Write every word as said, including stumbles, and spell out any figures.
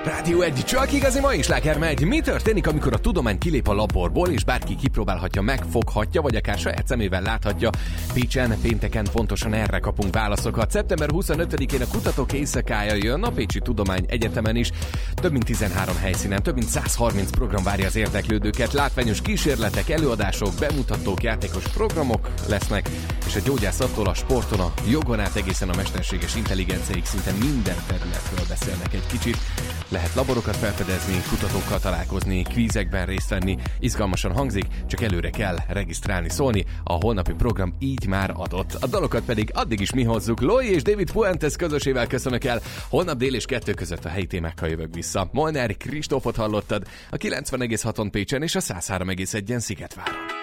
Rádió egy, csak igazi mai sláger megy. Mi történik, amikor a tudomány kilép a laborból, és bárki kipróbálhatja, megfoghatja, vagy akár saját szemével láthatja? Pécsen pénteken pontosan erre kapunk válaszokat. szeptember huszonötödikén a Kutatók Éjszakája jön a Pécsi Tudományegyetemen is. Több mint tizenhárom helyszínen, több mint száz harminc program várja az érdeklődőket. Látványos kísérletek, előadások, bemutatók, játékos programok lesznek, és a gyógyászattól a sporton, a jogon át egészen a mesterséges intelligenciáig szinte minden területről beszélnek egy kicsit. Lehet laborokat felfedezni, kutatókkal találkozni, kvízekben részt venni. Izgalmasan hangzik, csak előre kell regisztrálni, szólni. A holnapi program így már adott. A dalokat pedig addig is mi hozzuk. Loi és David Fuentes közösével köszönök el. Holnap dél és kettő között a helyi témákkal jövök vissza. Molnár Kristófot hallottad a kilencven egész haton Pécsen és a száz három egész egyen Szigetváron.